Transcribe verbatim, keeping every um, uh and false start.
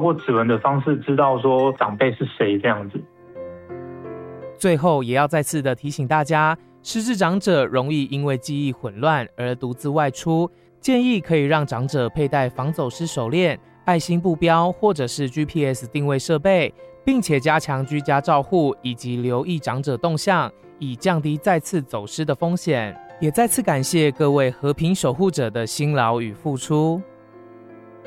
过指纹的方式知道说长辈是谁这样子。 最后也要再次的提醒大家，失智长者容易因为记忆混乱而独自外出，建议可以让长者佩戴防走失手链、爱心布标或者是 G P S 定位设备，并且加强居家照护以及留意长者动向，以降低再次走失的风险。也再次感谢各位和平守护者的辛劳与付出。